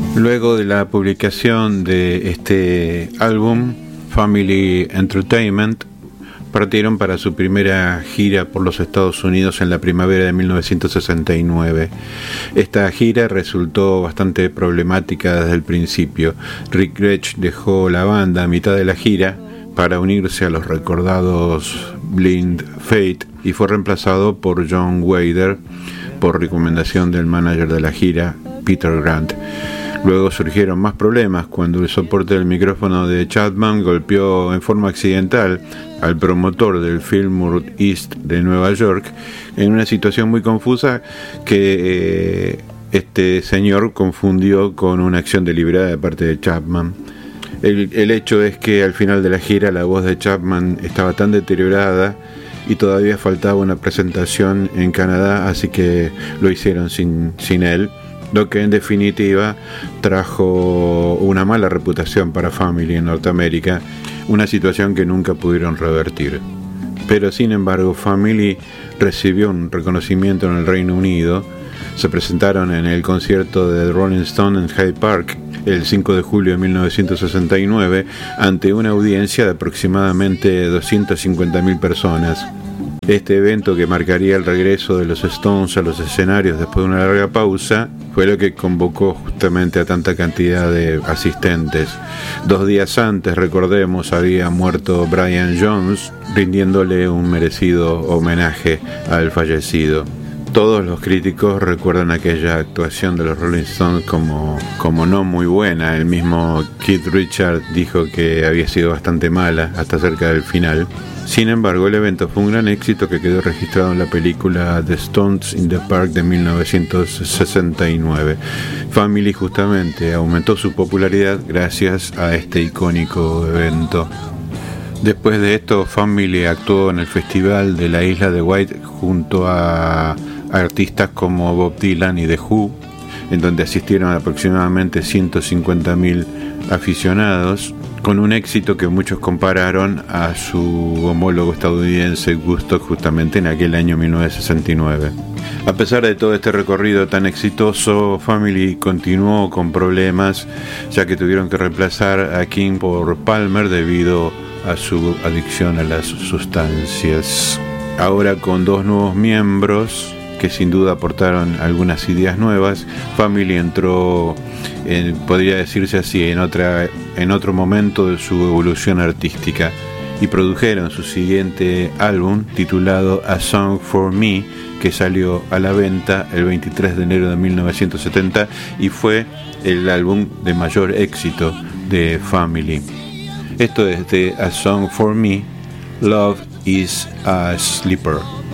Luego de la publicación de este álbum, Family Entertainment partieron para su primera gira por los Estados Unidos en la primavera de 1969. Esta gira resultó bastante problemática desde el principio. Rick Gretsch dejó la banda a mitad de la gira para unirse a los recordados Blind Fate y fue reemplazado por John Wader por recomendación del manager de la gira, Peter Grant. Luego surgieron más problemas cuando el soporte del micrófono de Chapman golpeó en forma accidental al promotor del Fillmore East de Nueva York en una situación muy confusa que este señor confundió con una acción deliberada de parte de Chapman. El hecho es que al final de la gira la voz de Chapman estaba tan deteriorada y todavía faltaba una presentación en Canadá, así que lo hicieron sin él, lo que en definitiva trajo una mala reputación para Family en Norteamérica, una situación que nunca pudieron revertir. Pero sin embargo, Family recibió un reconocimiento en el Reino Unido. Se presentaron en el concierto de Rolling Stone en Hyde Park el 5 de julio de 1969 ante una audiencia de aproximadamente 250.000 personas. Este evento, que marcaría el regreso de los Stones a los escenarios después de una larga pausa, fue lo que convocó justamente a tanta cantidad de asistentes. 2 días antes, recordemos, había muerto Brian Jones, rindiéndole un merecido homenaje al fallecido. Todos los críticos recuerdan aquella actuación de los Rolling Stones como no muy buena. El mismo Keith Richards dijo que había sido bastante mala hasta cerca del final. Sin embargo, el evento fue un gran éxito que quedó registrado en la película The Stones in the Park de 1969. Family justamente aumentó su popularidad gracias a este icónico evento. Después de esto, Family actuó en el Festival de la Isla de Wight junto a artistas como Bob Dylan y The Who, en donde asistieron aproximadamente 150.000 aficionados, con un éxito que muchos compararon a su homólogo estadounidense Woodstock justamente en aquel año 1969. A pesar de todo este recorrido tan exitoso, Family continuó con problemas, ya que tuvieron que reemplazar a King por Palmer debido a su adicción a las sustancias. Ahora con 2 nuevos miembros que sin duda aportaron algunas ideas nuevas, Family entró, podría decirse así, en otro momento de su evolución artística, y produjeron su siguiente álbum titulado A Song for Me, que salió a la venta el 23 de enero de 1970 y fue el álbum de mayor éxito de Family. Esto es de A Song for Me, Love is a Sleeper.